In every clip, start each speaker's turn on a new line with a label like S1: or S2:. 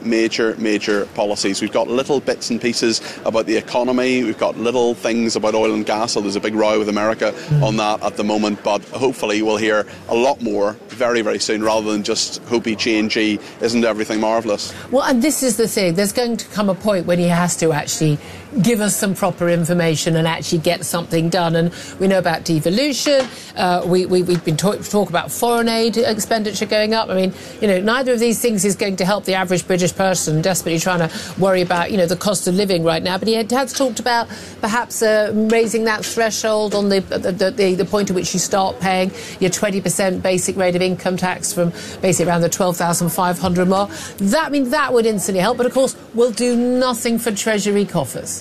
S1: major policies. We've got little bits and pieces about the economy, we've got little things about oil and gas, so there's a big row with America on that at the moment, but hopefully we'll hear a lot more very, very soon, rather than just hopey G&G, isn't everything marvellous? Well,
S2: and this is the thing, there's going to come a point when he has to actually give us some proper information and actually get something done. And we know about devolution, we've been talk about foreign aid expenditure going up. I mean, you know, neither of these things is going to help the average British person desperately trying to worry about, you know, the cost of living right now. But he has talked about perhaps raising that threshold on the point at which you start paying your 20% basic rate of income tax from basically around the 12,500 mark. That would instantly help, but of course will do nothing for Treasury coffers.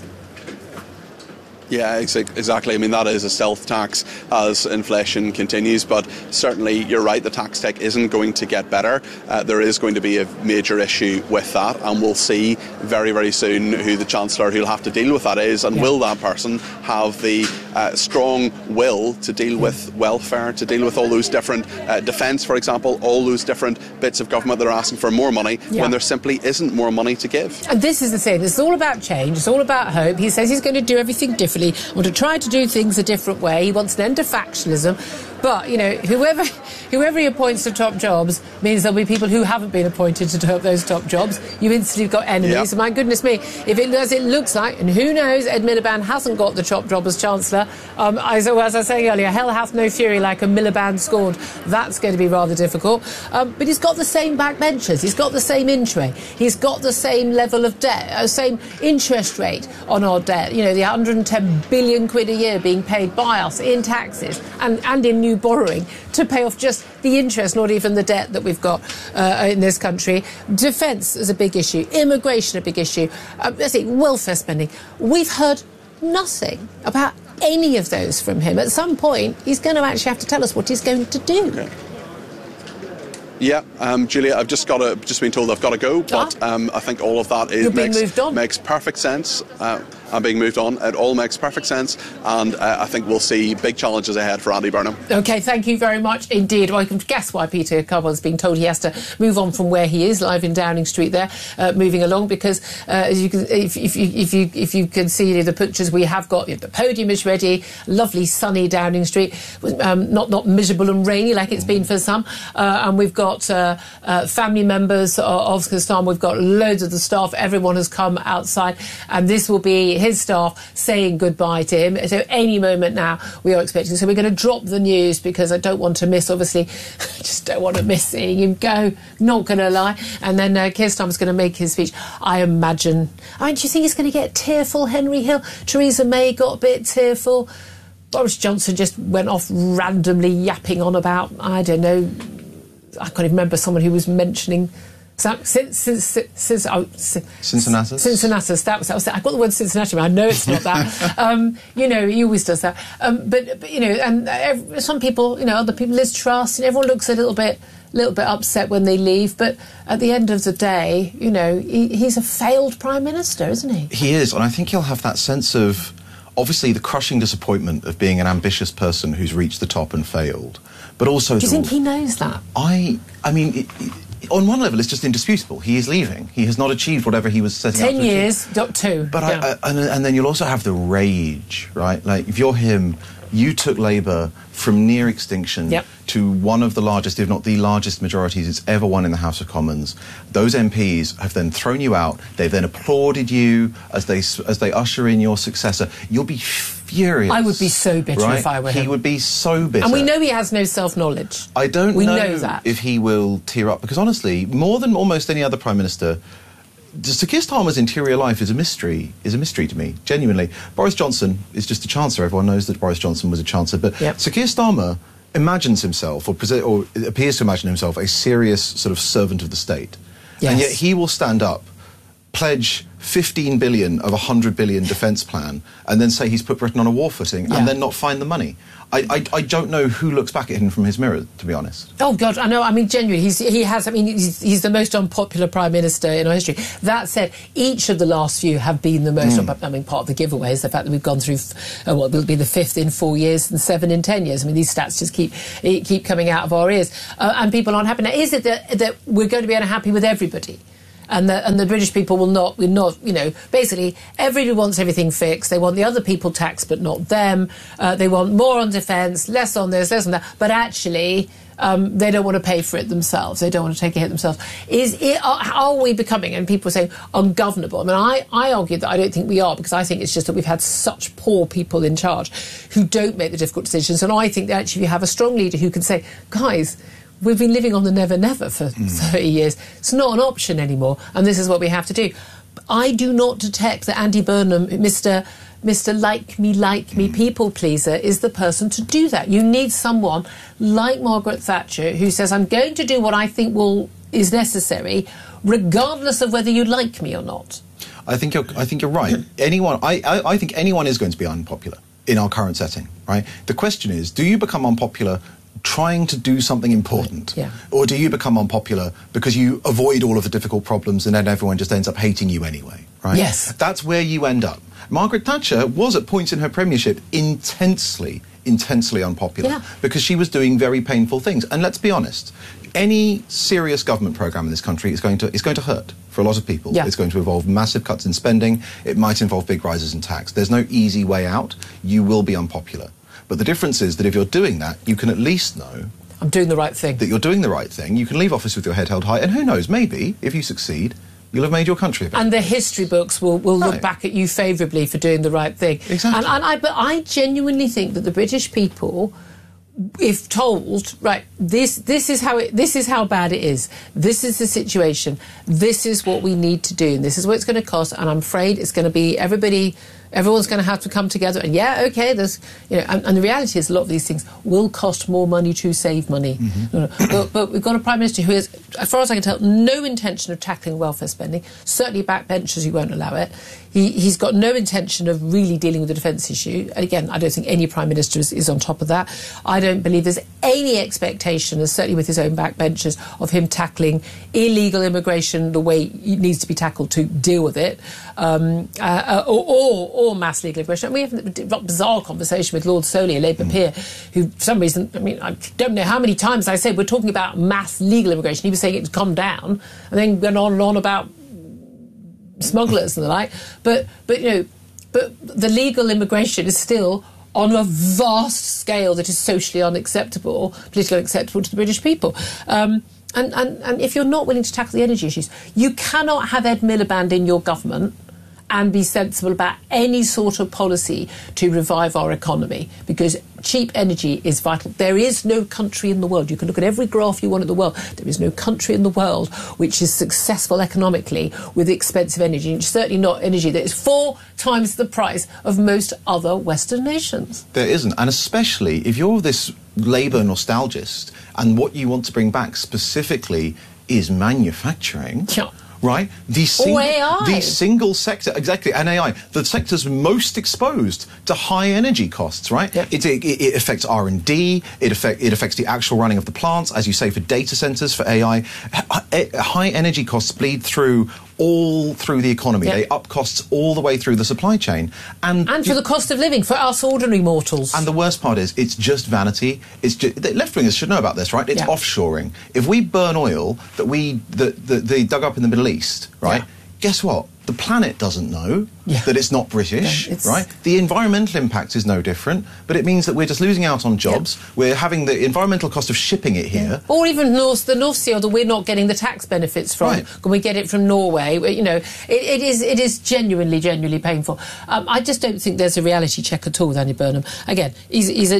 S1: Yeah, exactly. I mean, that is a stealth tax as inflation continues, but certainly you're right, the tax take isn't going to get better. There is going to be a major issue with that, and we'll see very, very soon who the Chancellor who'll have to deal with that is, and will that person have the strong will to deal with welfare, to deal with all those different defence, for example, all those different bits of government that are asking for more money when there simply isn't more money to give.
S2: And this is the thing, it's all about change, it's all about hope. He says he's going to do everything differently, want to try to do things a different way. He wants an end to factionalism. But, you know, whoever he appoints to top jobs means there'll be people who haven't been appointed to those top jobs. You instantly got enemies. And my goodness me, if it does, it looks like, and who knows, Ed Miliband hasn't got the top job as Chancellor. As I was saying earlier, hell hath no fury like a Miliband scorned. That's going to be rather difficult. But he's got the same backbenchers. He's got the same in-tray. He's got the same level of debt, same interest rate on our debt. You know, the 110 billion quid a year being paid by us in taxes and in new borrowing to pay off just the interest, not even the debt that we've got in this country. Defence is a big issue. Immigration a big issue. Let's see, welfare spending. We've heard nothing about any of those from him. At some point, he's going to actually have to tell us what he's going to do.
S1: Okay. Yeah, Julia, I've just been told I've got to go, but I think all of that makes perfect sense. I'm being moved on. It all makes perfect sense, and I think we'll see big challenges ahead for Andy Burnham.
S2: OK, thank you very much indeed. Well, you can guess why Peter Carbon's being told he has to move on from where he is, live in Downing Street there, moving along, because as you can, if you can see the pictures we have got, the podium is ready, lovely sunny Downing Street, not miserable and rainy like it's been for some, and we've got family members of Keir Starmer, we've got loads of the staff, everyone has come outside, and this will be his staff saying goodbye to him. So any moment now we are expecting. So we're going to drop the news because I don't want to miss, obviously, I just don't want to miss seeing him go, not going to lie. And then Keir Starmer's going to make his speech. I imagine, do you think he's going to get tearful, Henry Hill? Theresa May got a bit tearful. Boris Johnson just went off randomly yapping on about, I don't know, I can't even remember someone who was mentioning Cincinnatus. That was I've got the word Cincinnati, I know it's not that. You know, he always does that. But you know, and some people, you know, other people, Liz Truss, and everyone looks a little bit upset when they leave. But at the end of the day, you know, he's a failed Prime Minister, isn't he?
S3: He is, and I think he'll have that sense of, obviously, the crushing disappointment of being an ambitious person who's reached the top and failed. But also,
S2: do you think he knows that?
S3: I mean, on one level, it's just indisputable. He is leaving. He has not achieved whatever he was setting out to
S2: 10 years, got 2.
S3: But and then you'll also have the rage, right? Like, if you're him, you took Labour from near extinction to one of the largest, if not the largest majorities it's ever won in the House of Commons. Those MPs have then thrown you out. They've then applauded you as they usher in your successor. You'll be furious.
S2: I would be so bitter if I were him.
S3: He would be so bitter.
S2: And we know he has no self-knowledge.
S3: I don't know if he will tear up, because honestly, more than almost any other Prime Minister, Sir Keir Starmer's interior life is a mystery to me, genuinely. Boris Johnson is just a Chancellor. Everyone knows that Boris Johnson was a Chancellor. But Sir Keir Starmer imagines himself, or appears to imagine himself, a serious sort of servant of the state. Yes. And yet he will stand up, pledge 15 billion of a 100 billion defence plan, and then say he's put Britain on a war footing, and then not find the money. I don't know who looks back at him from his mirror, to be honest.
S2: Oh, God, I know. I mean, genuinely, he's the most unpopular Prime Minister in our history. That said, each of the last few have been the most unpopular. I mean, part of the giveaway is the fact that we've gone through, what will be the 5th in 4 years and 7 in 10 years. I mean, these stats just keep coming out of our ears. And people aren't happy. Now, is it that we're going to be unhappy with everybody? and the British people will not, basically everybody wants everything fixed. They want the other people taxed, but not them. They want more on defence, less on this, less on that. But actually, they don't want to pay for it themselves. They don't want to take a hit themselves. Are we becoming, and people say, ungovernable? I mean, I argue that I don't think we are, because I think it's just that we've had such poor people in charge who don't make the difficult decisions. And I think that actually you have a strong leader who can say, guys, we've been living on the never-never for 30 years. It's not an option anymore, and this is what we have to do. I do not detect that Andy Burnham, Mr. like me, people pleaser, is the person to do that. You need someone like Margaret Thatcher who says, I'm going to do what I think is necessary, regardless of whether you like me or not.
S3: I think you're right. I think anyone is going to be unpopular in our current setting, right? The question is, do you become unpopular trying to do something important?
S2: Yeah.
S3: Or do you become unpopular because you avoid all of the difficult problems and then everyone just ends up hating you anyway, right?
S2: Yes.
S3: That's where you end up. Margaret Thatcher was at points in her premiership intensely unpopular because she was doing very painful things. And let's be honest, any serious government programme in this country is going to hurt for a lot of people.
S2: Yeah.
S3: It's going to involve massive cuts in spending. It might involve big rises in tax. There's no easy way out. You will be unpopular. But the difference is that if you're doing that, you can at least know
S2: I'm doing the right thing.
S3: That you're doing the right thing. You can leave office with your head held high. And who knows, maybe, if you succeed, you'll have made your country a better.
S2: And the history books will look back at you favourably for doing the right thing.
S3: Exactly.
S2: But I genuinely think that the British people, if told, right, this is how bad it is. This is the situation. This is what we need to do. And this is what it's going to cost. And I'm afraid it's going to be everyone's going to have to come together. And there's, and the reality is a lot of these things will cost more money to save money. Mm-hmm. But we've got a Prime Minister who has, as far as I can tell, no intention of tackling welfare spending. Certainly backbenchers, he won't allow it. He's got no intention of really dealing with the defence issue. And again, I don't think any Prime Minister is on top of that. I don't believe there's any expectation, and certainly with his own backbenchers, of him tackling illegal immigration the way it needs to be tackled to deal with it, or mass legal immigration. And we have a bizarre conversation with Lord Soley, a Labour peer, who, for some reason, I don't know how many times I said we're talking about mass legal immigration. He was saying it's come down, and then went on and on about smugglers and the like. But the legal immigration is still on a vast scale that is socially unacceptable, politically unacceptable to the British people. And if you're not willing to tackle the energy issues, you cannot have Ed Miliband in your government and be sensible about any sort of policy to revive our economy, because cheap energy is vital. There is no country in the world, you can look at every graph you want in the world, there is no country in the world which is successful economically with expensive energy, and certainly not energy that is 4 times the price of most other Western nations.
S3: There isn't, and especially if you're this Labour nostalgist and what you want to bring back specifically is manufacturing.
S2: Yeah.
S3: Right? The single sector, exactly, and AI, the sector's most exposed to high energy costs, right?
S2: Yep.
S3: It affects R&D, it affects the actual running of the plants, as you say, for data centres, for AI. High energy costs bleed through all through the economy.
S2: Yep.
S3: They up costs all the way through the supply chain. And
S2: for the cost of living, for us ordinary mortals.
S3: And the worst part is, it's just vanity. It's just, the left-wingers should know about this, right? It's offshoring. If we burn oil that they dug up in the Middle East, right? Yeah. Guess what? The planet doesn't know that it's not British, right? The environmental impact is no different, but it means that we're just losing out on jobs. We're having the environmental cost of shipping it here.
S2: Or even the North Sea, although we're not getting the tax benefits from.
S3: Right.
S2: Can we get it from Norway? It is genuinely painful. I just don't think there's a reality check at all with Andy Burnham. Again, he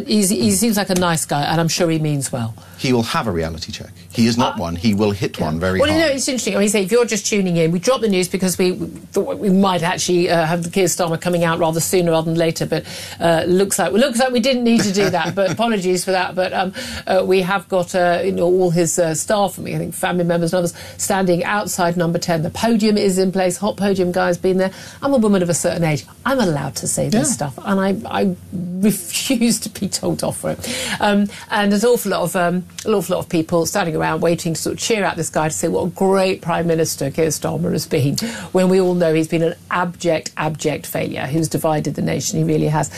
S2: seems like a nice guy, and I'm sure he means well.
S3: He will have a reality check. He is not one. He will hit one very hard.
S2: Well, it's interesting. I mean, if you're just tuning in, we dropped the news because we thought we might actually have the Keir Starmer coming out rather sooner rather than later, but looks like we didn't need to do that. But apologies for that. But we have got all his staff, I think family members and others, standing outside Number 10. The podium is in place. Hot podium guy's been there. I'm a woman of a certain age. I'm allowed to say this stuff, and I refuse to be told off for it. And there's an awful lot of people standing around waiting to sort of cheer out this guy to say what a great Prime Minister Keir Starmer has been, when we all know he's been an abject failure who's divided the nation. He really has.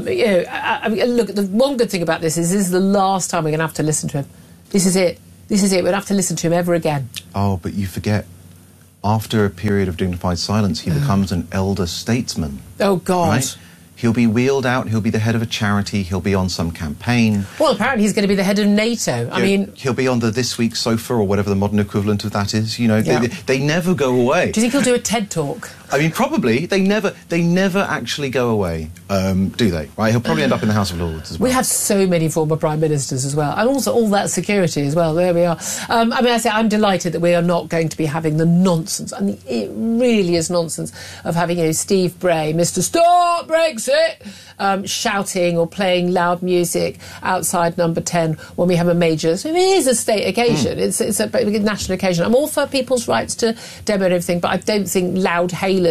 S2: Look, the one good thing about this is the last time we're going to have to listen to him. This is it. We don't have to listen to him ever again.
S3: Oh, but you forget after a period of dignified silence, he becomes an elder statesman.
S2: Oh, God.
S3: Right? He'll be wheeled out, he'll be the head of a charity, he'll be on some campaign.
S2: Well, apparently he's going to be the head of NATO. I mean...
S3: He'll be on the This Week sofa, or whatever the modern equivalent of that is. You know, they never go away.
S2: Do you think he'll do a TED Talk?
S3: I mean, probably. They never actually go away, do they? Right? He'll probably end up in the House of Lords as well.
S2: We have so many former prime ministers as well, and also all that security as well. There we are. I mean, I say I'm delighted that we are not going to be having the nonsense, and it really is nonsense, of having, you know, Steve Bray, Mr. Stop Brexit, shouting or playing loud music outside Number 10 when we have a major... So it is a state occasion. It's a national occasion. I'm all for people's rights to demo and everything, but I don't think loud hailers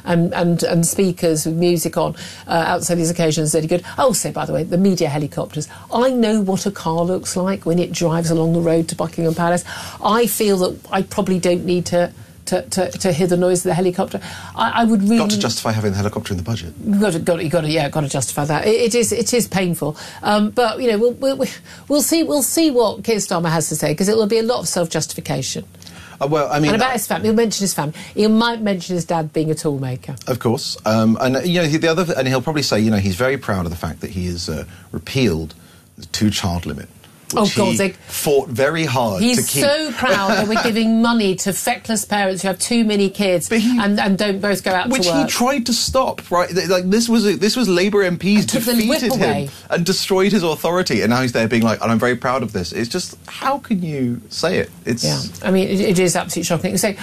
S2: and speakers with music on outside these occasions is any good. Oh, say, by the way, the media helicopters. I know what a car looks like when it drives along the road to Buckingham Palace. I feel that I probably don't need to hear the noise of the helicopter. I would really...
S3: Got to justify having the helicopter in the budget.
S2: You've got to justify that. It is painful. But, you know, we'll see what Keir Starmer has to say, because it will be a lot of self-justification.
S3: Well, I mean...
S2: And about his family. He'll mention his family. He might mention his dad being a toolmaker.
S3: Of course. And, you know, and he'll probably say, you know, he's very proud of the fact that he has repealed the two-child limit. Which he fought very hard to keep.
S2: He's so proud that we're giving money to feckless parents who have too many kids and don't both go out to work.
S3: Which he tried to stop, right? Like, this was Labour MPs defeated him and destroyed his authority, and now he's there being like, and I'm very proud of this. It's just, how can you say it?
S2: I mean, it is absolutely shocking. So,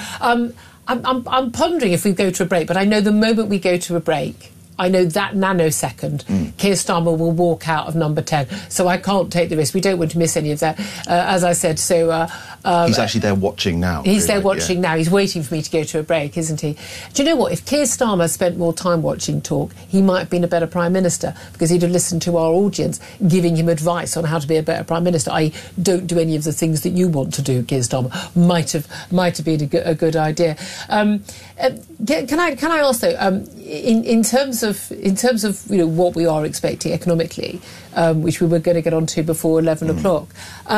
S2: I'm pondering if we go to a break, but I know the moment we go to a break, I know that nanosecond, Keir Starmer will walk out of Number 10. So I can't take the risk. We don't want to miss any of that, as I said. So
S3: he's actually there watching now.
S2: He's there watching now. He's waiting for me to go to a break, isn't he? Do you know what? If Keir Starmer spent more time watching talk, he might have been a better Prime Minister, because he'd have listened to our audience giving him advice on how to be a better Prime Minister, i.e. don't do any of the things that you want to do, Keir Starmer. Might have been a good idea. Can I also, in terms of you know what we are expecting economically, which we were going to get onto before 11 o'clock,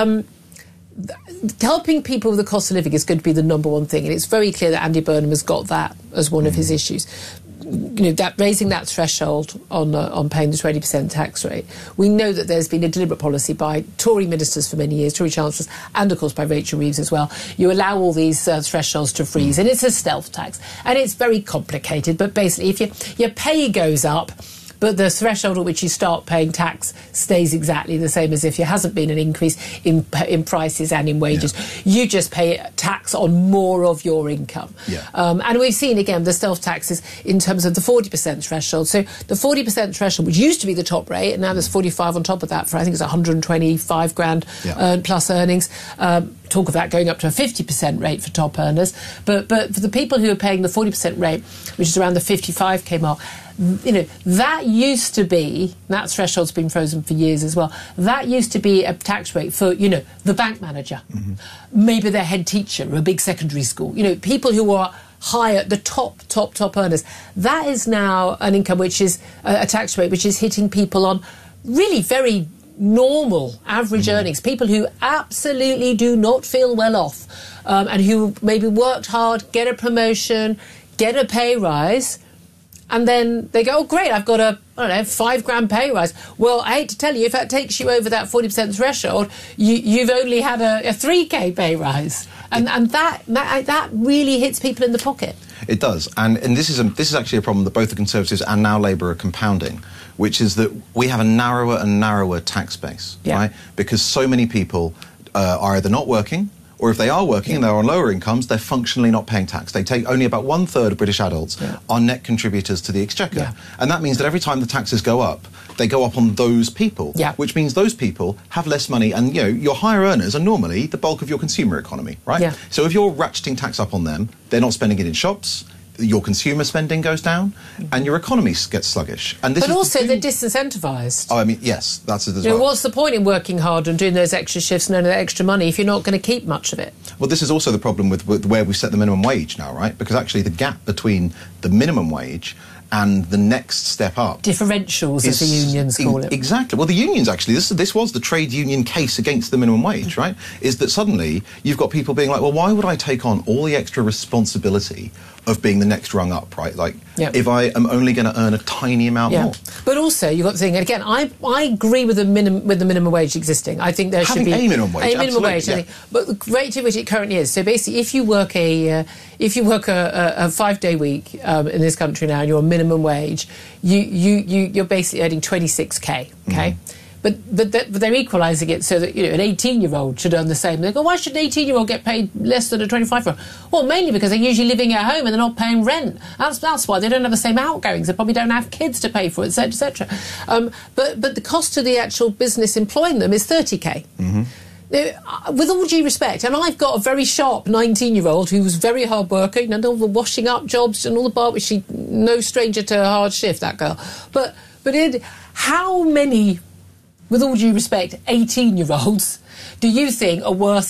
S2: helping people with the cost of living is going to be the number one thing, and it's very clear that Andy Burnham has got that as one of his issues. You know, that raising that threshold on paying the 20% tax rate. We know that there's been a deliberate policy by Tory ministers for many years, Tory chancellors, and of course by Rachel Reeves as well. You allow all these thresholds to freeze, and it's a stealth tax, and it's very complicated. But basically, if your pay goes up, but the threshold at which you start paying tax stays exactly the same as if there hasn't been an increase in prices and in wages. Yeah. You just pay tax on more of your income. Yeah. And we've seen, again, the stealth taxes in terms of the 40% threshold. So the 40% threshold, which used to be the top rate, and now there's 45 on top of that for, I think it's 125 grand plus earnings. Talk of that going up to a 50% rate for top earners. But for the people who are paying the 40% rate, which is around the 55k mark, you know, that used to be, that threshold's been frozen for years as well, that used to be a tax rate for, you know, the bank manager, maybe their head teacher or a big secondary school, you know, people who are higher, the top earners. That is now an income which is a tax rate which is hitting people on really very normal average earnings, people who absolutely do not feel well off, and who maybe worked hard, get a promotion, get a pay rise, and then they go, oh great, I've got a, I don't know, 5 grand pay rise. Well, I hate to tell you, if that takes you over that 40% threshold, you've only had a 3k pay rise, and that really hits people in the pocket.
S3: It does, and this is actually a problem that both the Conservatives and now Labour are compounding, which is that we have a narrower and narrower tax base, right? Because so many people are either not working, or if they are working and they're on lower incomes, they're functionally not paying tax. They take only about 1/3 of British adults are net contributors to the Exchequer. And that means that every time the taxes go up, they go up on those people, which means those people have less money. And, you know, your higher earners are normally the bulk of your consumer economy, right? So if you're ratcheting tax up on them, they're not spending it in shops, your consumer spending goes down, and your economy gets sluggish. And this
S2: but also they're disincentivised.
S3: Oh, I mean, yes, that's it as
S2: well.
S3: well.
S2: What's the point in working hard and doing those extra shifts and earning that extra money if you're not going to keep much of it?
S3: Well, this is also the problem with where we set the minimum wage now, right? Because actually the gap between the minimum wage and the next step up.
S2: Differentials, as the unions call it.
S3: Exactly. Well, the unions, actually, this was the trade union case against the minimum wage, right? Is that suddenly you've got people being like, well, why would I take on all the extra responsibility of being the next rung up, right? Like, if I am only going to earn a tiny amount more.
S2: But also, you've got to think, and again, I agree with the minimum wage existing. I think there should be
S3: a minimum wage.
S2: I think. But the rate at which it currently is. So basically, if you work a 5-day week in this country now, and you're on minimum wage, you're basically earning 26k. Okay. But they're equalising it so that, you know, an 18-year-old should earn the same. They go, why should an 18-year-old get paid less than a 25-year-old? Well, mainly because they're usually living at home and they're not paying rent. That's why they don't have the same outgoings. They probably don't have kids to pay for, etc., etc. But the cost to the actual business employing them is 30k. Now, with all due respect, and I've got a very sharp 19-year-old who's very hard worker, you know, all the washing up jobs and all the bar, which she no stranger to a hard shift, that girl. But how many, with all due respect, 18-year-olds do you think are worth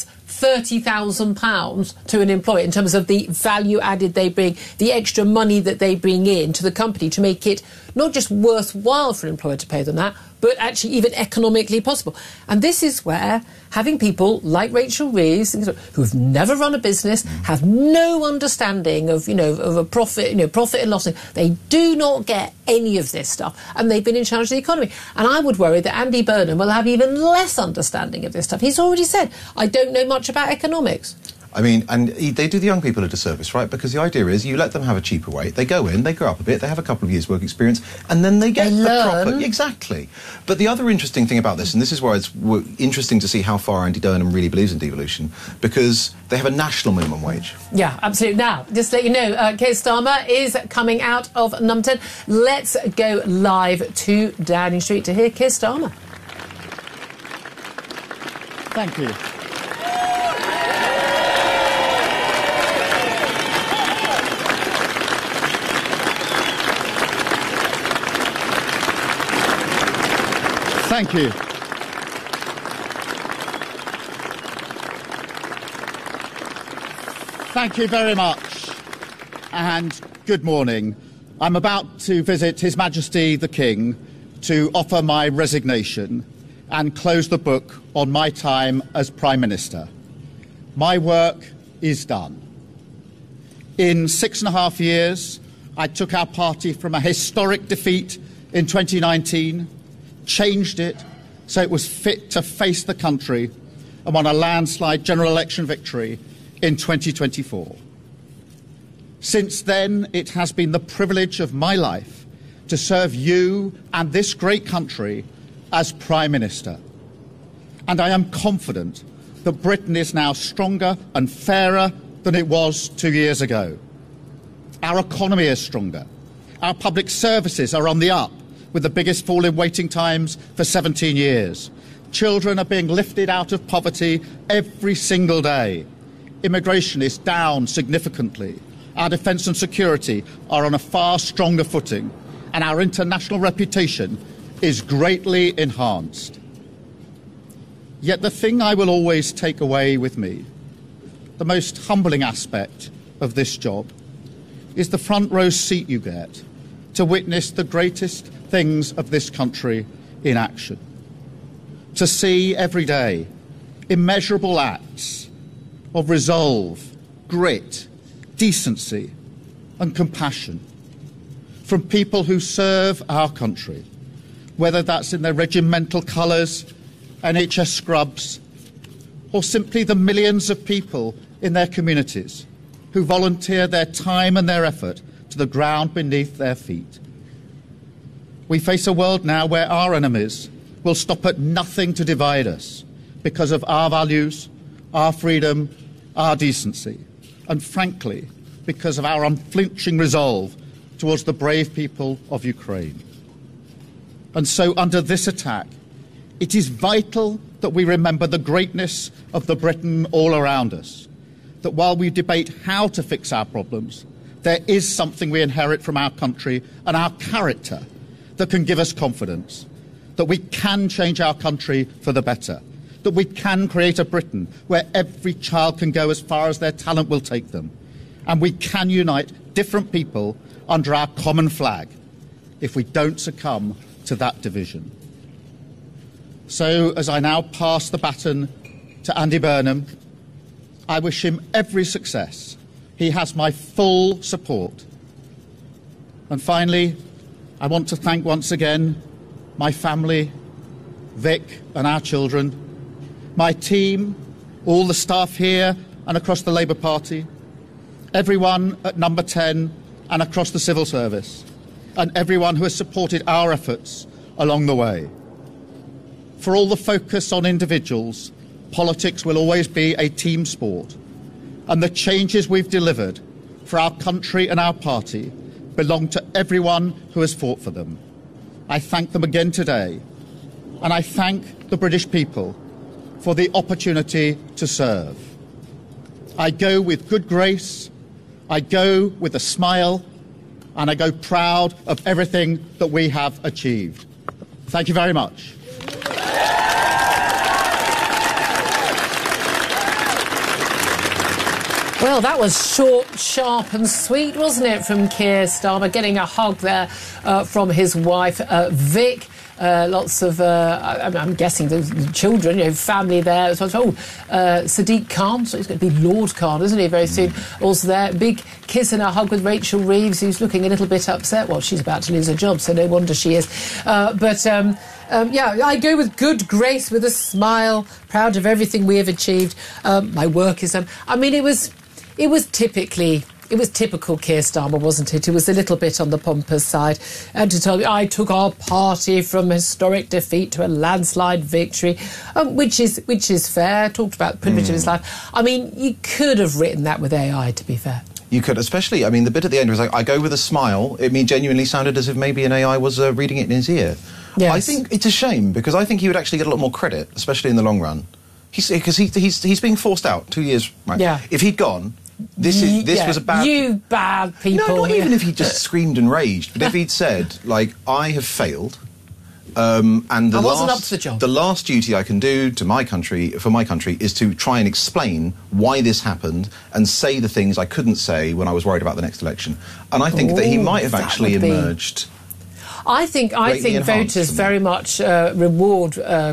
S2: £30,000 to an employer in terms of the value added they bring, the extra money that they bring in to the company to make it not just worthwhile for an employer to pay them that, but actually even economically possible? And this is where having people like Rachel Reeves, who've never run a business, have no understanding of, of a profit, profit and loss, they do not get any of this stuff, and they've been in charge of the economy. And I would worry that Andy Burnham will have even less understanding of this stuff. He's already said, I don't know much about economics.
S3: I mean, and they do the young people a disservice, right? Because the idea is you let them have a cheaper wage, they go in, they grow up a bit, they have a couple of years' work experience, and then they get the proper... Exactly. But the other interesting thing about this, and this is why it's interesting to see how far Andy Burnham really believes in devolution, because they have a national minimum wage.
S2: Yeah, absolutely. Now, just to let you know, Keir Starmer is coming out of Numpton. Let's go live to Downing Street to hear Keir Starmer.
S4: Thank you. Thank you. Thank you very much, and good morning. I'm about to visit His Majesty the King to offer my resignation and close the book on my time as Prime Minister. My work is done. In 6.5 years, I took our party from a historic defeat in 2019, changed it so it was fit to face the country, and won a landslide general election victory in 2024. Since then, it has been the privilege of my life to serve you and this great country as Prime Minister. And I am confident that Britain is now stronger and fairer than it was 2 years ago. Our economy is stronger. Our public services are on the up, with the biggest fall in waiting times for 17 years. Children are being lifted out of poverty every single day. Immigration is down significantly. Our defence and security are on a far stronger footing, and our international reputation is greatly enhanced. Yet the thing I will always take away with me, the most humbling aspect of this job, is the front row seat you get to witness the greatest things of this country in action. To see every day immeasurable acts of resolve, grit, decency and compassion from people who serve our country, whether that's in their regimental colours, NHS scrubs, or simply the millions of people in their communities who volunteer their time and their effort to the ground beneath their feet. We face a world now where our enemies will stop at nothing to divide us because of our values, our freedom, our decency, and frankly, because of our unflinching resolve towards the brave people of Ukraine. And so under this attack, it is vital that we remember the greatness of the Britain all around us, that while we debate how to fix our problems, there is something we inherit from our country and our character that can give us confidence, that we can change our country for the better, that we can create a Britain where every child can go as far as their talent will take them, and we can unite different people under our common flag if we don't succumb to that division. So, as I now pass the baton to Andy Burnham, I wish him every success. He has my full support. And finally, I want to thank once again my family, Vic and our children, my team, all the staff here and across the Labour Party, everyone at Number 10 and across the civil service, and everyone who has supported our efforts along the way. For all the focus on individuals, politics will always be a team sport, and the changes we've delivered for our country and our party belong to everyone who has fought for them. I thank them again today, and I thank the British people for the opportunity to serve. I go with good grace, I go with a smile, and I go proud of everything that we have achieved. Thank you very much.
S2: Well, that was short, sharp and sweet, wasn't it, from Keir Starmer, getting a hug there from his wife, Vic. Lots of, I'm guessing the children, family there. So, Sadiq Khan, so he's going to be Lord Khan, isn't he, very soon? Also there, big kiss and a hug with Rachel Reeves, who's looking a little bit upset. Well, she's about to lose her job, so no wonder she is. Yeah, I go with good grace, with a smile, proud of everything we have achieved. My work is done. I mean, it was typical Keir Starmer, wasn't it? It was a little bit on the pompous side. And to tell me, I took our party from historic defeat to a landslide victory, which is fair. Talked about the privilege of his life. I mean, you could have written that with AI, to be fair.
S3: You could, especially, I mean, the bit at the end was like, I go with a smile. It genuinely sounded as if maybe an AI was reading it in his ear.
S2: Yes.
S3: I think it's a shame, because I think he would actually get a lot more credit, especially in the long run. Because he's being forced out 2 years, right?
S2: Yeah.
S3: If he'd gone, this was a bad...
S2: You bad people.
S3: No, not even if he just screamed and raged, but if he'd said, like, I have failed, and I wasn't up to the job. The last duty I can do to my country, for my country, is to try and explain why this happened and say the things I couldn't say when I was worried about the next election. And I think that he might have actually emerged...
S2: I think voters very much reward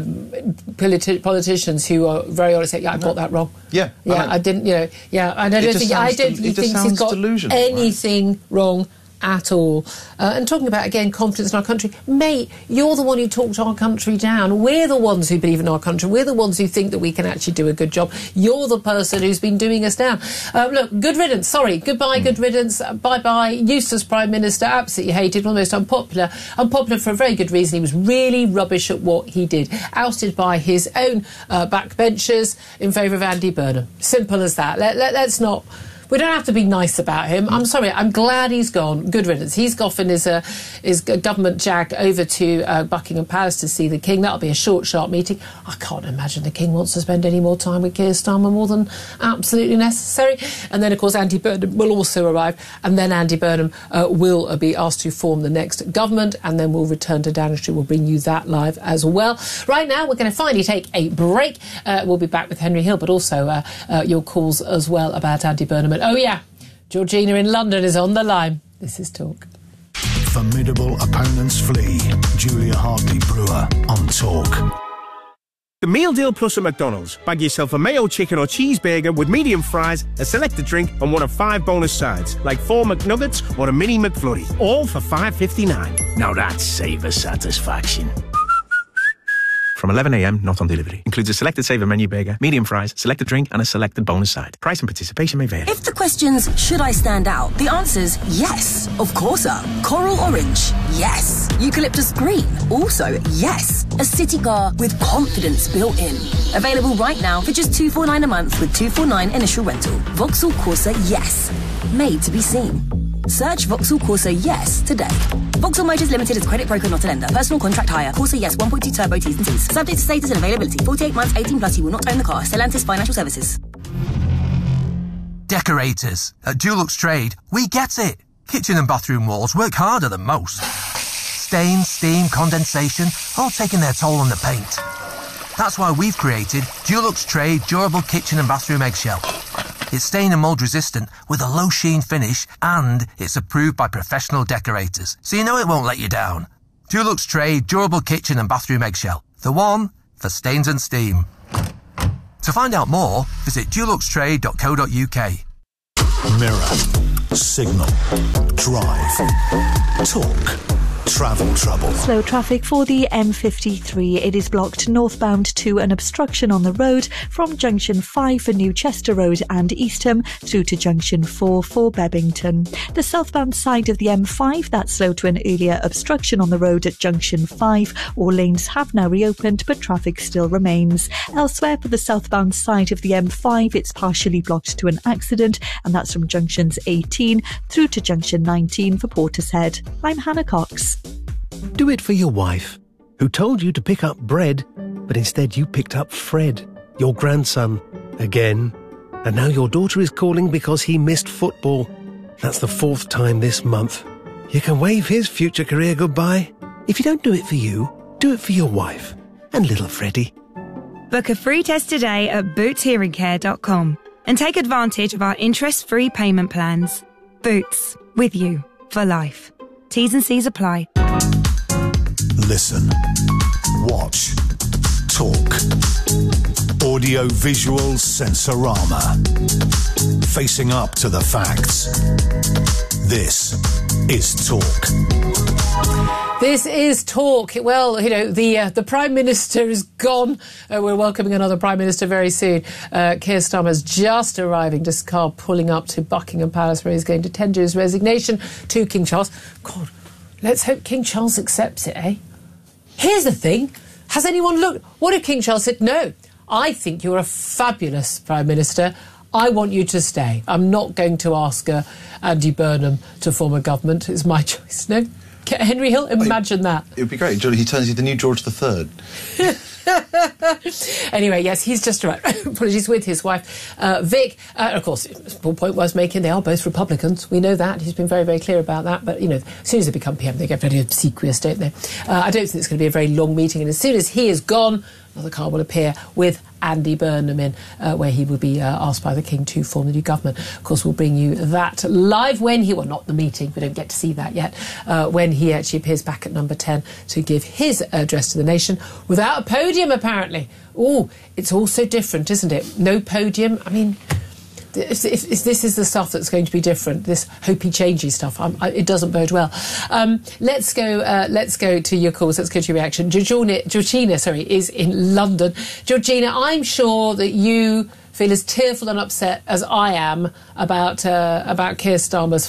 S2: politicians who are very honest. Yeah, I got that wrong.
S3: Yeah,
S2: I didn't. Yeah, and I don't think he thinks he's got anything wrong at all. And talking about, again, confidence in our country, mate, you're the one who talked our country down. We're the ones who believe in our country. We're the ones who think that we can actually do a good job. You're the person who's been doing us down. Look, good riddance. Sorry, goodbye, good riddance. Bye-bye. Useless Prime Minister, absolutely hated, almost unpopular. Unpopular for a very good reason. He was really rubbish at what he did. Ousted by his own backbenchers in favour of Andy Burnham. Simple as that. Let's not... We don't have to be nice about him. I'm sorry. I'm glad he's gone. Good riddance. He's off in his government jag over to Buckingham Palace to see the King. That'll be a short, sharp meeting. I can't imagine the King wants to spend any more time with Keir Starmer more than absolutely necessary. And then, of course, Andy Burnham will also arrive. And then Andy Burnham will be asked to form the next government. And then we'll return to Downing Street. We'll bring you that live as well. Right now, we're going to finally take a break. We'll be back with Henry Hill, but also your calls as well about Andy Burnham. Oh, yeah, Georgina in London is on the line. This is Talk.
S5: Formidable opponents flee. Julia Hartley-Brewer on Talk.
S6: The Meal Deal Plus at McDonald's. Bag yourself a mayo chicken or cheeseburger with medium fries, a selected drink and one of 5 bonus sides, like 4 McNuggets or a mini McFlurry, all for $5.59. Now that's saver satisfaction. From 11 a.m, not on delivery. Includes a selected saver menu burger, medium fries, selected drink and a selected bonus side. Price and participation may vary.
S7: If the question's, should I stand out? The answer's yes. Of course, sir. Coral orange? Yes. Eucalyptus green? Also, yes. A city car with confidence built in. Available right now for just $249 a month with $249 initial rental. Vauxhall Corsa Yes. Made to be seen. Search Vauxhall Corsa Yes today. Vauxhall Motors Limited is credit broker, not a lender. Personal contract hire. Corsa Yes 1.2 turbo T's and C's. Subject to status and availability. 48 months, 18 plus. You will not own the car. Stellantis Financial Services.
S8: Decorators. At Dulux Trade, we get it. Kitchen and bathroom walls work harder than most. Stain, steam, condensation, all taking their toll on the paint. That's why we've created Dulux Trade Durable Kitchen and Bathroom Eggshell. It's stain and mould resistant with a low sheen finish, and it's approved by professional decorators, so you know it won't let you down. Dulux Trade Durable Kitchen and Bathroom Eggshell. The one for stains and steam. To find out more, visit duluxtrade.co.uk.
S5: Mirror, signal, drive, talk, travel trouble.
S9: Slow traffic for the M53. It is blocked northbound to an obstruction on the road from Junction 5 for New Chester Road and Eastham through to Junction 4 for Bebington. The southbound side of the M5, that's slow to an earlier obstruction on the road at Junction 5. All lanes have now reopened, but traffic still remains. Elsewhere, for the southbound side of the M5, it's partially blocked to an accident, and that's from Junctions 18 through to Junction 19 for Portishead. I'm Hannah Cox.
S6: Do it for your wife, who told you to pick up bread, but instead you picked up Fred, your grandson, again. And now your daughter is calling because he missed football. That's the 4th time this month. You can wave his future career goodbye. If you don't do it for you, do it for your wife and little Freddie.
S10: Book a free test today at bootshearingcare.com and take advantage of our interest-free payment plans. Boots, with you for life. T's and C's apply.
S5: Listen, watch, talk. Audio-visual sensorama. Facing up to the facts. This is Talk.
S2: This is Talk. Well, you know, the Prime Minister is gone. We're welcoming another Prime Minister very soon. Keir Starmer's just arriving, just car pulling up to Buckingham Palace, where he's going to tender his resignation to King Charles. God, let's hope King Charles accepts it, eh? Here's the thing. Has anyone looked? What if King Charles said, no, I think you're a fabulous Prime Minister. I want you to stay. I'm not going to ask Andy Burnham to form a government. It's my choice. No? Henry Hill, imagine that.
S3: It would be great. He turns you the new George III.
S2: Anyway, yes, he's just arrived. Apologies, with his wife, Vic. Of course, small point worth making, they are both Republicans. We know that. He's been very, very clear about that. But, you know, as soon as they become PM, they get very obsequious, don't they? I don't think it's going to be a very long meeting. And as soon as he is gone, another car will appear with Andy Burnham in, where he will be asked by the King to form the new government. Of course, we'll bring you that live when he, well, not the meeting, we don't get to see that yet, when he actually appears back at Number 10 to give his address to the nation without a podium, apparently. Oh, it's all so different, isn't it? No podium. I mean, if this is the stuff that's going to be different, this hopey-changey stuff, it doesn't bode well. Let's go to your calls. Let's go to your reaction. Georgina, is in London. Georgina, I'm sure that you feel as tearful and upset as I am about Keir Starmer's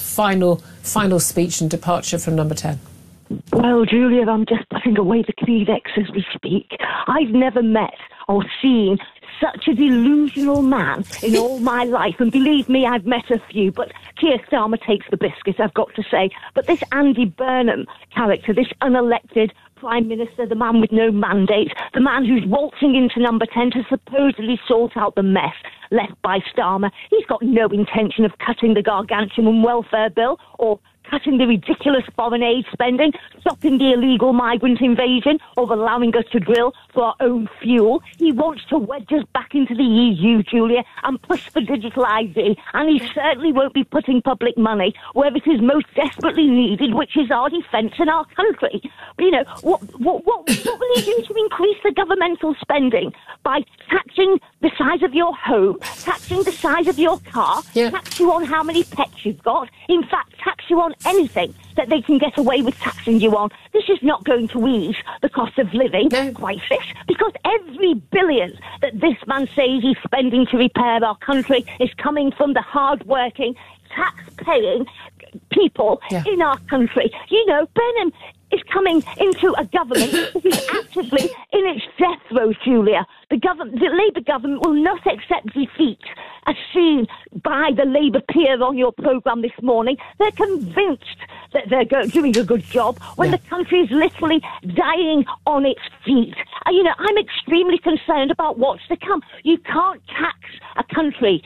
S2: final speech and departure from Number 10.
S11: Well, Julia, I'm just putting away the Kleenex as we speak. I've never met or seen such a delusional man in all my life, and believe me, I've met a few, but Keir Starmer takes the biscuit, I've got to say. But this Andy Burnham character, this unelected Prime Minister, the man with no mandate, the man who's waltzing into Number 10 to supposedly sort out the mess left by Starmer, he's got no intention of cutting the gargantuan welfare bill or cutting the ridiculous foreign aid spending, stopping the illegal migrant invasion, or allowing us to drill for our own fuel. He wants to wedge us back into the EU, Julia, and push for digital ID. And he certainly won't be putting public money where it is most desperately needed, which is our defence and our country. But, you know, what will he do to increase the governmental spending? By taxing the size of your home, taxing the size of your car, tax you on how many pets you've got, in fact, tax you on anything that they can get away with taxing you on. This is not going to ease the cost of living crisis, because every billion that this man says he's spending to repair our country is coming from the hard-working, tax-paying people in our country. You know, Burnham is coming into a government that is actively in its death throes, Julia. The Labour government will not accept defeat, as seen by the Labour peer on your programme this morning. They're convinced that they're doing a good job when the country is literally dying on its feet. I'm extremely concerned about what's to come. You can't tax a country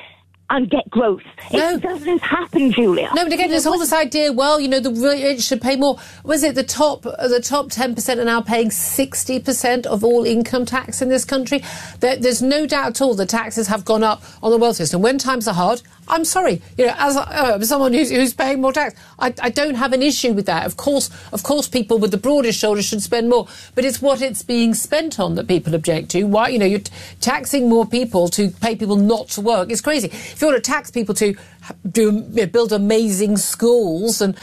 S11: and get growth.
S2: No.
S11: It doesn't happen, Julia.
S2: No, but again, there's all this idea, well, the rich should pay more. Was it the top 10% are now paying 60% of all income tax in this country? There's no doubt at all that taxes have gone up on the wealthiest. And when times are hard, I'm sorry, as someone who's paying more tax, I don't have an issue with that. Of course, people with the broadest shoulders should spend more, but it's what it's being spent on that people object to. Why, you're taxing more people to pay people not to work. It's crazy. If you want to tax people to build amazing schools and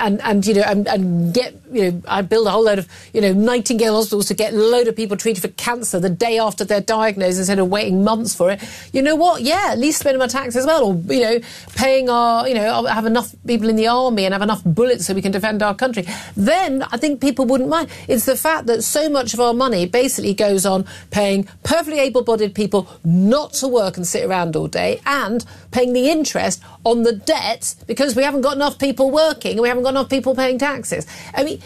S2: get I build a whole load of Nightingale hospitals to get a load of people treated for cancer the day after they're diagnosed instead of waiting months for it. You know what? Yeah, at least spend my tax as well, or paying our have enough people in the army and have enough bullets so we can defend our country. Then I think people wouldn't mind. It's the fact that so much of our money basically goes on paying perfectly able-bodied people not to work and sit around all day, and paying the interest on the debt because we haven't got enough people working and we haven't got enough people paying taxes. I mean,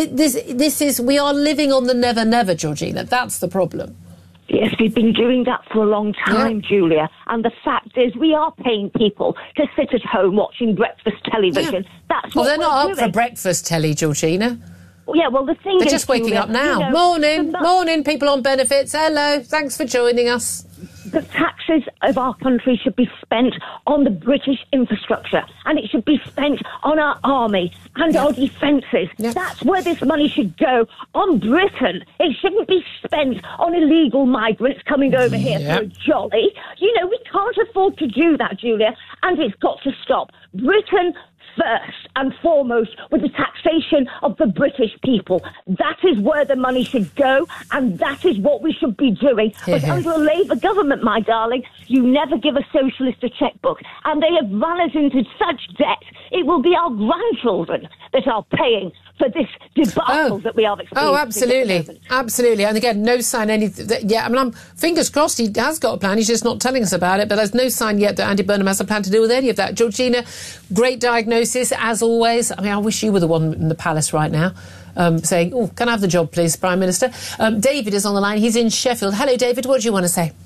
S2: we are living on the never, never, Georgina. That's the problem.
S11: Yes, we've been doing that for a long time, Julia. And the fact is, we are paying people to sit at home watching breakfast television.
S2: Yeah.
S11: That's what
S2: they're not
S11: doing.
S2: Up for breakfast telly, Georgina.
S11: Yeah, well, the thing
S2: They're
S11: is,
S2: just waking
S11: Julia,
S2: up now. Morning, people on benefits. Hello, thanks for joining us.
S11: The taxes of our country should be spent on the British infrastructure, and it should be spent on our army and our defences. That's where this money should go, on Britain. It shouldn't be spent on illegal migrants coming over here for a jolly. We can't afford to do that, Julia, and it's got to stop. Britain first and foremost with the taxation of the British people. That is where the money should go, and that is what we should be doing. But under a Labour government, my darling, you never give a socialist a chequebook, and they have run us into such debt. It will be our grandchildren that are paying for this debacle that we are experiencing.
S2: Oh, absolutely. And again, no sign I'm fingers crossed he has got a plan. He's just not telling us about it. But there's no sign yet that Andy Burnham has a plan to deal with any of that. Georgina, great diagnosis as always. I mean, I wish you were the one in the palace right now. Saying, can I have the job, please, Prime Minister? David is on the line. He's in Sheffield. Hello, David. What do you want to say?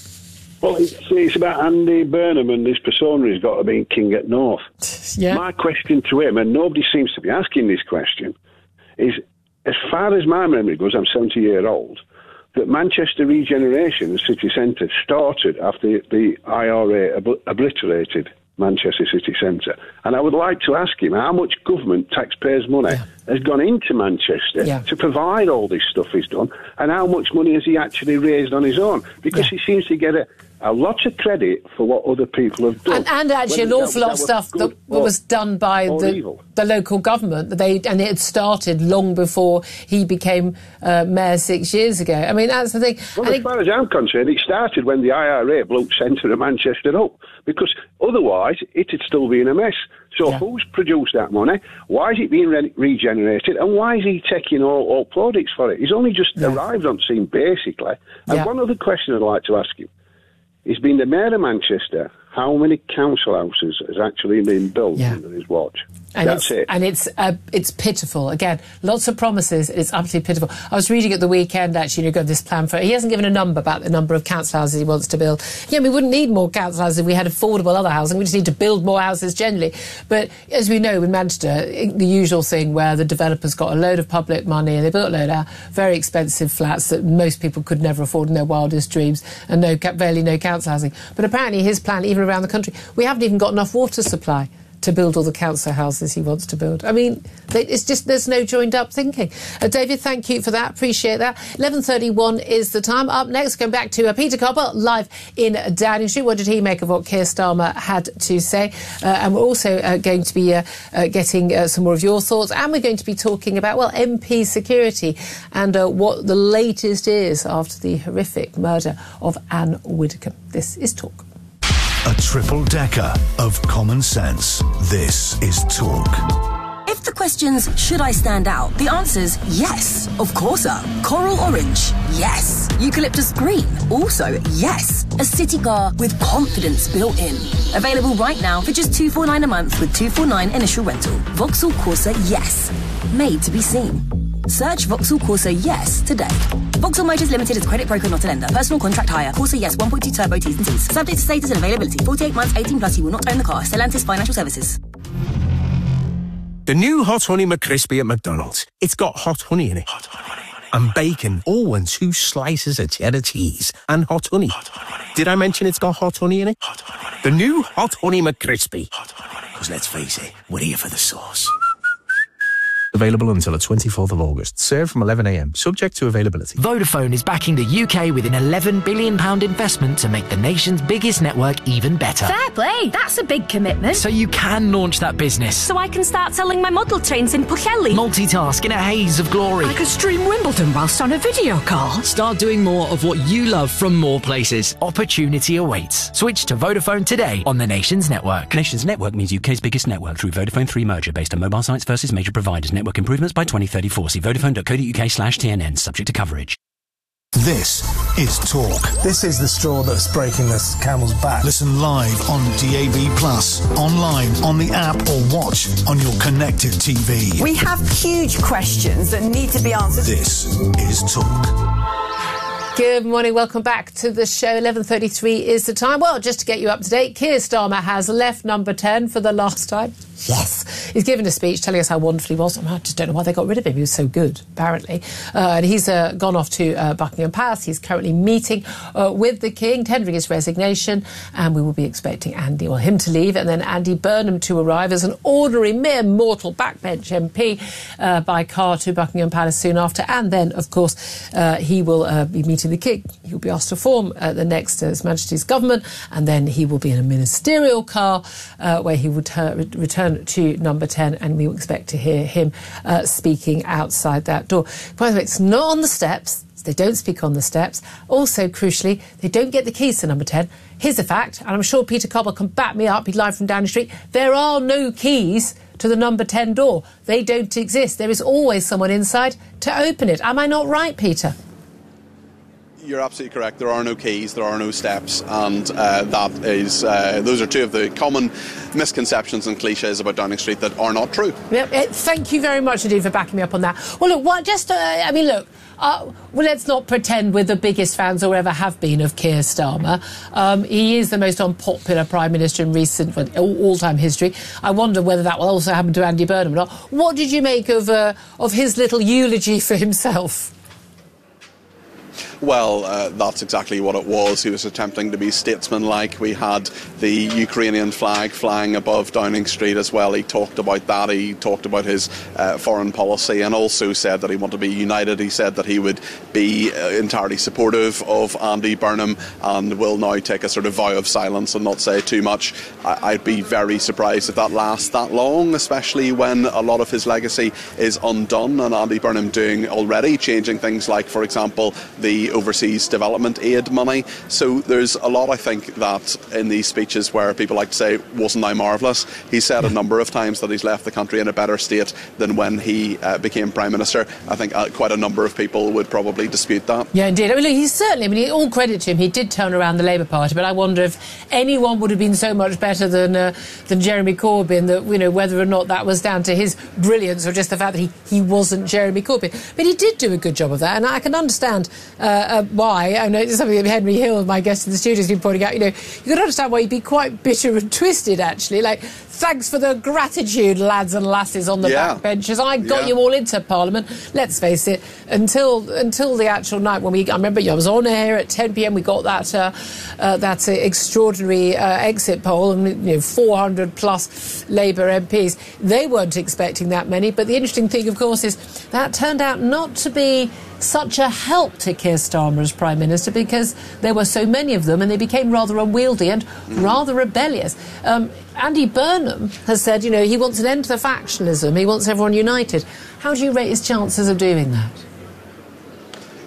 S12: Well, it's about Andy Burnham and this persona he's got of being king at North.
S2: Yeah.
S12: My question to him, and nobody seems to be asking this question, is, as far as my memory goes, I'm 70-year-old, that Manchester regeneration, the city centre, started after the IRA obliterated Manchester city centre. And I would like to ask him how much government taxpayers' money has gone into Manchester to provide all this stuff he's done, and how much money has he actually raised on his own? Because he seems to get a lot of credit for what other people have done.
S2: And actually an awful lot of stuff that was done by the local government. And it had started long before he became mayor 6 years ago. I mean, that's the thing.
S12: Well, as far as I'm concerned, it started when the IRA blew the centre of Manchester up, because otherwise it had still been a mess. So who's produced that money? Why is it being regenerated? And why is he taking all plaudits for it? He's only just arrived on scene, basically. And one other question I'd like to ask him. He's been the mayor of Manchester. How many council houses has actually been built under his watch?
S2: And it's pitiful. Again, lots of promises. It's absolutely pitiful. I was reading at the weekend, actually, got this plan for it. He hasn't given a number about the number of council houses he wants to build. Yeah, we wouldn't need more council houses if we had affordable other housing. We just need to build more houses generally. But as we know, in Manchester, the usual thing where the developers got a load of public money and they built a load of very expensive flats that most people could never afford in their wildest dreams, and barely no council housing. But apparently his plan, even around the country, we haven't even got enough water supply to build all the council houses he wants to build. I mean, it's just, there's no joined up thinking. David, thank you for that. Appreciate that. 11:31 is the time. Up next, going back to Peter Cobble, live in Downing Street. What did he make of what Keir Starmer had to say? And we're also going to be getting some more of your thoughts. And we're going to be talking about, MP security and what the latest is after the horrific murder of Anne Widdecombe. This is Talk.
S5: A triple-decker of common sense. This is Talk.
S7: If the question's, should I stand out? The answer's yes, of course. Coral orange, yes. Eucalyptus green, also yes. A city car with confidence built in. Available right now for just $249 a month with $249 initial rental. Vauxhall Corsa, yes. Made to be seen. Search Vauxhall Corsa Yes today. Vauxhall Motors Limited is a credit broker, not a lender. Personal contract hire. Corsa Yes 1.2 turbo T's and C's. Subject to status and availability. 48 months, 18 plus. You will not own the car. Stellantis Financial Services.
S6: The new Hot Honey McCrispy at McDonald's. It's got hot honey in it. Hot honey. And bacon. Oh, and 2 slices of cheddar cheese. And hot honey. Did I mention it's got hot honey in it? Hot honey. The new Hot Honey McCrispy. Because let's face it, we're here for the sauce. Available until the 24th of August. Served from 11 a.m. Subject to availability.
S13: Vodafone is backing the UK with an £11 billion investment to make the nation's biggest network even better.
S14: Fair play, that's a big commitment.
S13: So you can launch that business.
S14: So I can start selling my model trains in Pwllheli.
S13: Multitask in a haze of glory.
S14: I could stream Wimbledon whilst on a video call.
S13: Start doing more of what you love from more places. Opportunity awaits. Switch to Vodafone today on the nation's network.
S15: Nation's network means UK's biggest network through Vodafone 3 merger based on mobile sites versus major providers. Network improvements by 2034. See vodafone.co.uk/TNN. Subject to coverage.
S5: This is Talk.
S16: This is the straw that's breaking this camel's back.
S5: Listen live on DAB+, online, on the app, or watch on your connected TV.
S17: We have huge questions that need to be answered.
S5: This is Talk.
S2: Good morning, welcome back to the show. 11:33 is the time. Well, just to get you up to date, Keir Starmer has left number 10 for the last time. Yes. He's given a speech telling us how wonderful he was. I just don't know why they got rid of him. He was so good, apparently. And he's gone off to Buckingham Palace. He's currently meeting with the King, tendering his resignation. And we will be expecting him to leave and then Andy Burnham to arrive as an ordinary, mere mortal backbench MP by car to Buckingham Palace soon after. And then, of course, he will be meeting the King. He will be asked to form the next His Majesty's government. And then he will be in a ministerial car where he would return to number 10, and we expect to hear him speaking outside that door. By the way, it's not on the steps. They don't speak on the steps. Also, crucially, they don't get the keys to number 10. Here's a fact, and I'm sure Peter Cobble can back me up. He's live from Downing Street. There are no keys to the number 10 door. They don't exist. There is always someone inside to open it. Am I not right, Peter?
S1: You're absolutely correct. There are no keys, there are no steps, and those are two of the common misconceptions and cliches about Downing Street that are not true.
S2: Yep. Thank you very much indeed for backing me up on that. Well, look, let's not pretend we're the biggest fans or ever have been of Keir Starmer. He is the most unpopular Prime Minister in recent all-time history. I wonder whether that will also happen to Andy Burnham or not. What did you make of his little eulogy for himself?
S1: Well, that's exactly what it was. He was attempting to be statesmanlike. We had the Ukrainian flag flying above Downing Street as well. He talked about that. He talked about his foreign policy and also said that he wanted to be united. He said that he would be entirely supportive of Andy Burnham and will now take a sort of vow of silence and not say too much. I'd be very surprised if that lasts that long, especially when a lot of his legacy is undone and Andy Burnham already changing things like, for example, the overseas development aid money. So there's a lot, I think, that in these speeches where people like to say, wasn't I marvellous? He said a number of times that he's left the country in a better state than when he became Prime Minister. I think quite a number of people would probably dispute that.
S2: Yeah, indeed. All credit to him, he did turn around the Labour Party, but I wonder if anyone would have been so much better than Jeremy Corbyn, that, whether or not that was down to his brilliance or just the fact that he wasn't Jeremy Corbyn. But he did do a good job of that, and I can understand why. I know it's something that Henry Hill, my guest in the studio, has been pointing out. You can understand why he'd be quite bitter and twisted, actually. Like, thanks for the gratitude, lads and lasses on the backbenches. I got you all into Parliament. Let's face it, until the actual night when I remember I was on air at 10 p.m. We got that extraordinary exit poll, and 400 plus Labour MPs. They weren't expecting that many. But the interesting thing, of course, is that turned out not to be such a help to Keir Starmer as Prime Minister, because there were so many of them and they became rather unwieldy and rather rebellious. Andy Burnham has said, he wants an end to the factionalism. He wants everyone united. How do you rate his chances of doing that?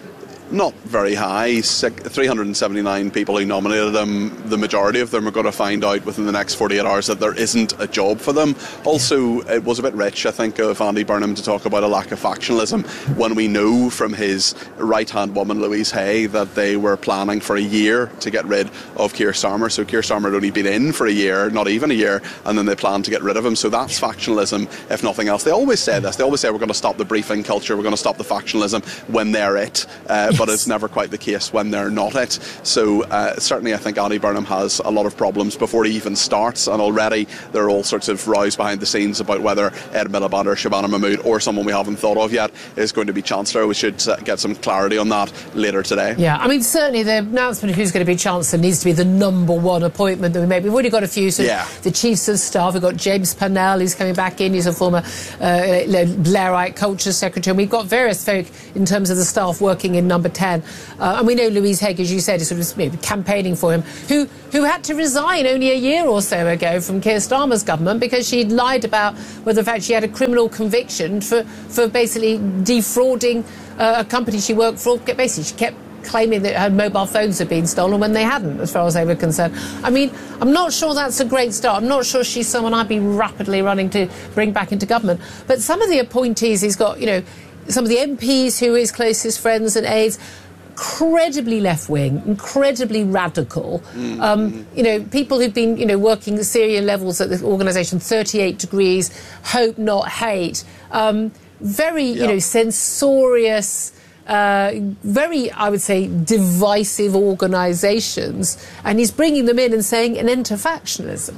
S1: Not very high. 379 people who nominated him, the majority of them are going to find out within the next 48 hours that there isn't a job for them. Also, it was a bit rich, I think, of Andy Burnham to talk about a lack of factionalism when we know from his right-hand woman, Louise Hay, that they were planning for a year to get rid of Keir Starmer. So Keir Starmer had only been in for a year, not even a year, and then they planned to get rid of him. So that's factionalism, if nothing else. They always say this. They always say we're going to stop the briefing culture, we're going to stop the factionalism when they're it. But it's never quite the case when they're not it. So certainly I think Andy Burnham has a lot of problems before he even starts, and already there are all sorts of rows behind the scenes about whether Ed Miliband or Shabana Mahmood or someone we haven't thought of yet is going to be Chancellor. We should get some clarity on that later today.
S2: Yeah, I mean, certainly the announcement of who's going to be Chancellor needs to be the number one appointment that we make. We've already got a few, the Chiefs of Staff. We've got James Purnell, who's coming back in. He's a former Blairite Culture Secretary. And we've got various folk in terms of the staff working in number 10. And we know Louise Hay, as you said, is sort of campaigning for him, who had to resign only a year or so ago from Keir Starmer's government because she'd lied about whether, in fact, she had a criminal conviction for basically defrauding a company she worked for. Basically, she kept claiming that her mobile phones had been stolen when they hadn't, as far as they were concerned. I mean, I'm not sure that's a great start. I'm not sure she's someone I'd be rapidly running to bring back into government. But some of the appointees he's got, some of the MPs who are his closest friends and aides, incredibly left-wing, incredibly radical. People who've been, working at Syrian levels at the organisation, 38 Degrees, Hope Not Hate, very, censorious, very, I would say, divisive organisations, and he's bringing them in and saying an end to factionalism.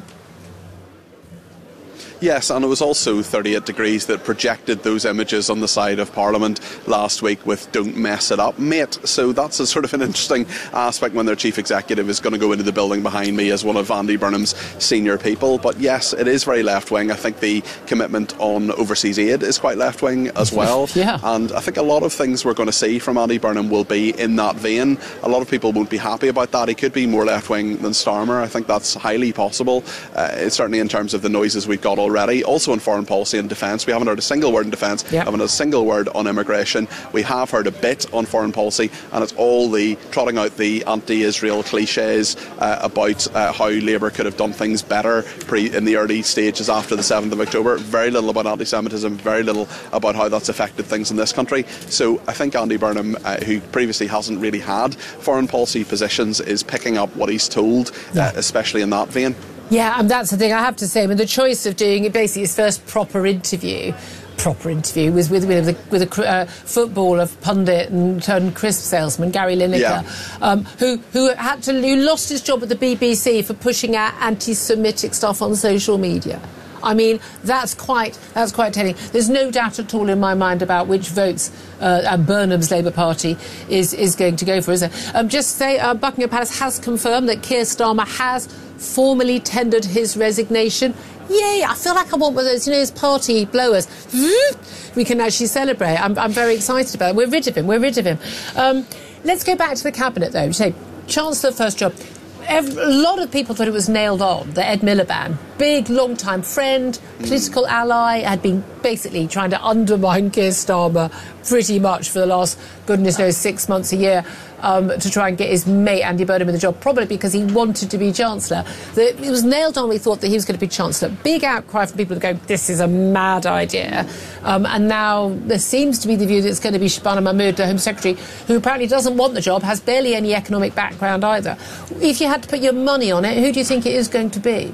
S1: Yes, and it was also 38 Degrees that projected those images on the side of Parliament last week with "Don't mess it up, mate." So that's a sort of an interesting aspect when their chief executive is going to go into the building behind me as one of Andy Burnham's senior people. But yes, it is very left-wing. I think the commitment on overseas aid is quite left-wing as well. And I think a lot of things we're going to see from Andy Burnham will be in that vein. A lot of people won't be happy about that. He could be more left-wing than Starmer. I think that's highly possible. Certainly in terms of the noises we've got already. Also in foreign policy and defence, we haven't heard a single word in defence, haven't heard a single word on immigration. We have heard a bit on foreign policy, and it's all the trotting out the anti-Israel cliches about how Labour could have done things better in the early stages after the 7th of October. Very little about anti-Semitism, very little about how that's affected things in this country. So I think Andy Burnham, who previously hasn't really had foreign policy positions, is picking up what he's told, especially in that vein.
S2: Yeah, and that's the thing I have to say. I mean, the choice of doing basically his first proper interview was with a footballer, pundit and crisp salesman, Gary Lineker, who lost his job at the BBC for pushing out anti-Semitic stuff on social media. I mean, that's quite telling. There's no doubt at all in my mind about which votes Burnham's Labour Party is going to go for, is there? Just say Buckingham Palace has confirmed that Keir Starmer has formally tendered his resignation. Yay! I feel like I want one of those, those party blowers. We can actually celebrate. I'm very excited about it. We're rid of him. Let's go back to the Cabinet, though. Say, Chancellor, first job. A lot of people thought it was nailed on that Ed Miliband, big, long-time friend, political ally, had been basically trying to undermine Keir Starmer pretty much for the last, goodness knows, 6 months, a year, to try and get his mate Andy Burnham in the job, probably because he wanted to be Chancellor. It was nailed on, we thought, that he was going to be Chancellor. Big outcry from people that go, this is a mad idea. And now there seems to be the view that it's going to be Shabana Mahmood, the Home Secretary, who apparently doesn't want the job, has barely any economic background either. If you had to put your money on it, who do you think it is going to be?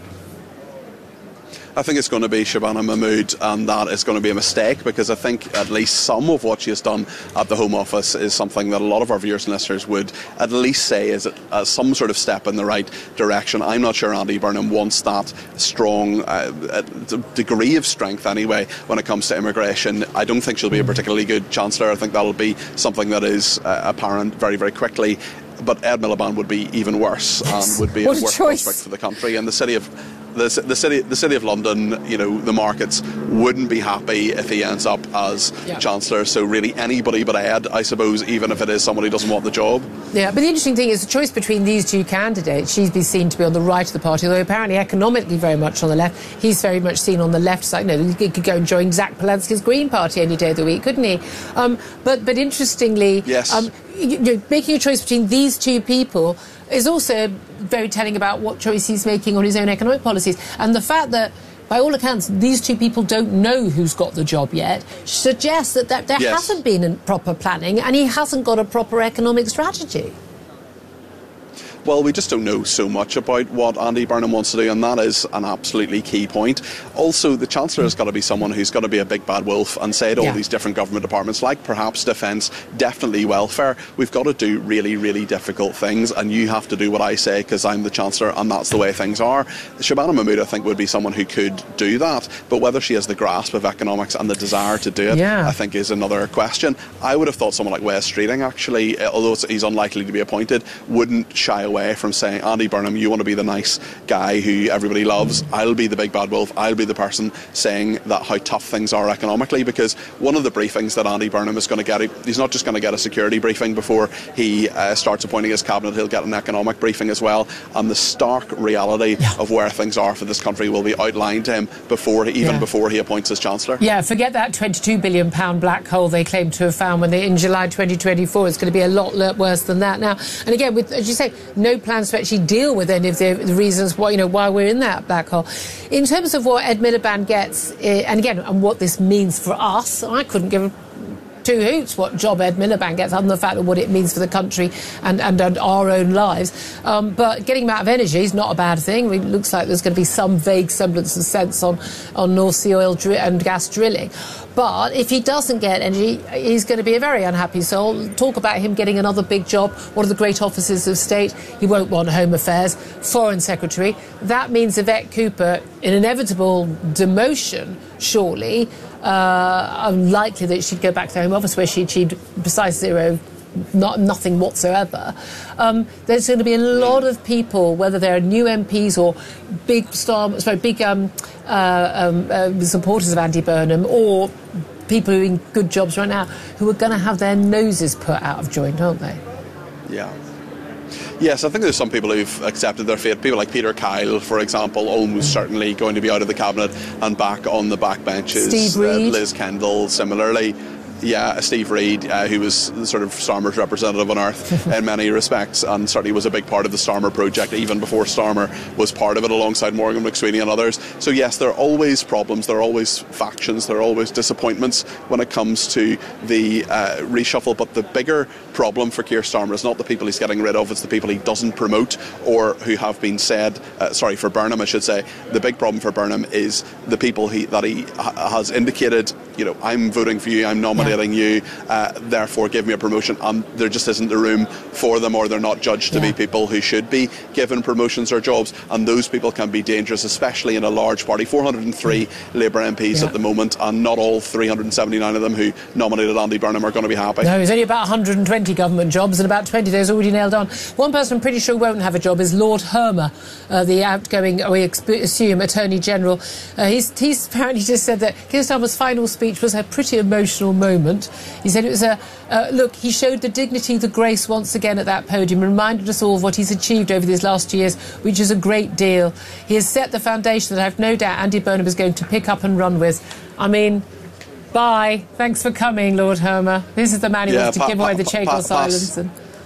S1: I think it's going to be Shabana Mahmood, and that is going to be a mistake, because I think at least some of what she has done at the Home Office is something that a lot of our viewers and listeners would at least say is some sort of step in the right direction. I'm not sure Andy Burnham wants that strong degree of strength anyway when it comes to immigration. I don't think she'll be a particularly good Chancellor. I think that'll be something that is apparent very, very quickly. But Ed Miliband would be even worse, and would be a worse prospect for the country. And the city of the city of London, you know, the markets wouldn't be happy if he ends up as Chancellor. So really anybody but Ed, I suppose, even if it is someone who doesn't want the job.
S2: Yeah, but the interesting thing is the choice between these two candidates. She's been seen to be on the right of the party, although apparently economically very much on the left. He's very much seen on the left side. You know, he could go and join Zach Polanski's Green Party any day of the week, couldn't he? But interestingly,
S1: yes.
S2: Making a choice between these two people is also very telling about what choice he's making on his own economic policies. And the fact that, by all accounts, these two people don't know who's got the job yet suggests that there hasn't been a proper planning and he hasn't got a proper economic strategy.
S1: Well, we just don't know so much about what Andy Burnham wants to do, and that is an absolutely key point. Also, the Chancellor has got to be someone who's got to be a big bad wolf and say to all these different government departments, like perhaps defence, definitely welfare, we've got to do really, really difficult things, and you have to do what I say because I'm the Chancellor and that's the way things are. Shabana Mahmood, I think, would be someone who could do that, but whether she has the grasp of economics and the desire to do it, I think is another question. I would have thought someone like Wes Streeting, actually, although he's unlikely to be appointed, wouldn't shy away from saying, Andy Burnham, you want to be the nice guy who everybody loves, I'll be the big bad wolf, I'll be the person saying that how tough things are economically, because one of the briefings that Andy Burnham is going to get, he's not just going to get a security briefing before he starts appointing his cabinet, he'll get an economic briefing as well, and the stark reality of where things are for this country will be outlined to him before he appoints his Chancellor.
S2: Yeah, forget that £22 billion black hole they claim to have found in July 2024. It's going to be a lot worse than that now. And again, with, as you say, no plans to actually deal with any of the reasons why we're in that black hole. In terms of what Ed Miliband gets, and again, and what this means for us, I couldn't give two hoots what job Ed Miliband gets, other than the fact of what it means for the country and our own lives. But getting him out of energy is not a bad thing. I mean, it looks like there's going to be some vague semblance of sense on North Sea oil and gas drilling. But if he doesn't get energy, he's going to be a very unhappy soul. Talk about him getting another big job, one of the great offices of state. He won't want Home Affairs, Foreign Secretary. That means Yvette Cooper, an inevitable demotion, surely, unlikely that she'd go back to the Home Office where she achieved precise zero, nothing whatsoever. There's going to be a lot of people, whether they're new MPs or big supporters of Andy Burnham or people who are in good jobs right now, who are going to have their noses put out of joint, aren't they?
S1: Yeah. Yes, I think there's some people who've accepted their fate. People like Peter Kyle, for example, almost certainly going to be out of the cabinet and back on the backbenches.
S2: Steve Reid.
S1: Liz Kendall, similarly. Yeah, Steve Reid, who was sort of Starmer's representative on earth in many respects, and certainly was a big part of the Starmer project, even before Starmer was part of it, alongside Morgan McSweeney and others. So yes, there are always problems, there are always factions, there are always disappointments when it comes to the reshuffle, but the bigger problem for Keir Starmer is not the people he's getting rid of, it's the people he doesn't promote or who have been said, for Burnham I should say. The big problem for Burnham is the people that he has indicated, you know, I'm voting for you, I'm nominating you, therefore give me a promotion, and there just isn't the room for them, or they're not judged to be people who should be given promotions or jobs, and those people can be dangerous, especially in a large party. 403 Labour MPs at the moment, and not all 379 of them who nominated Andy Burnham are going to be happy.
S2: No, there's only about 120 government jobs, and about 20 days already nailed on. One person I'm pretty sure won't have a job is Lord Hermer, the outgoing, we assume, Attorney General. He's apparently just said that Keir Starmer's final speech was a pretty emotional moment. He said it was look, he showed the dignity, the grace once again at that podium, reminded us all of what he's achieved over these last 2 years, which is a great deal. He has set the foundation that I have no doubt Andy Burnham is going to pick up and run with. I mean, bye. Thanks for coming, Lord Hermer. This is the man who wants to give away the Chagos Islands.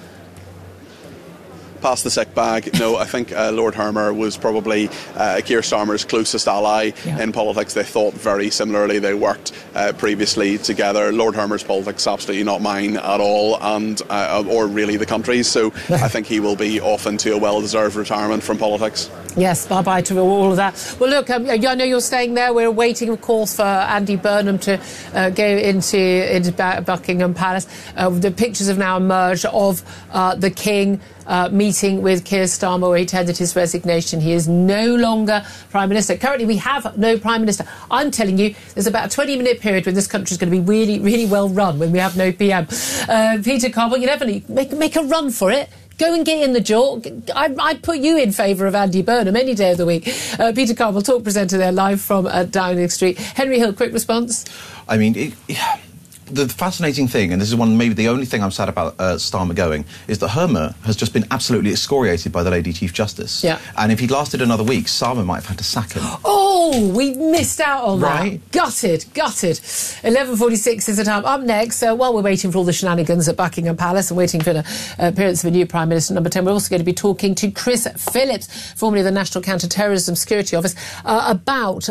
S1: Pass the sick bag. No, I think Lord Hermer was probably Keir Starmer's closest ally in politics. They thought very similarly. They worked previously together. Lord Hermer's politics absolutely not mine at all, and or really the country's. So I think he will be off into a well-deserved retirement from politics.
S2: Yes, bye-bye to all of that. Well, look, I know you're staying there. We're waiting, of course, for Andy Burnham to go into Buckingham Palace. The pictures have now emerged of the King meeting with Keir Starmer, where he tendered his resignation. He is no longer Prime Minister. Currently, we have no Prime Minister. I'm telling you, there's about a 20-minute period when this country is going to be really, really well run, when we have no PM. Peter Carwell, you never make a run for it. Go and get in the jaw. I'd put you in favour of Andy Burnham any day of the week. Peter Carmel, talk presenter there, live from Downing Street. Henry Hill, quick response?
S3: I mean, the fascinating thing, and this is maybe the only thing I'm sad about Starmer going, is that Hermer has just been absolutely excoriated by the Lady Chief Justice.
S2: Yeah.
S3: And if he'd lasted another week, Starmer might have had to sack him.
S2: Oh, we missed out on
S3: Right.
S2: that. Gutted. 11:46 is the time. Up next, while we're waiting for all the shenanigans at Buckingham Palace and waiting for the appearance of a new Prime Minister, number 10, we're also going to be talking to Chris Phillips, formerly of the National Counter-Terrorism Security Office, about,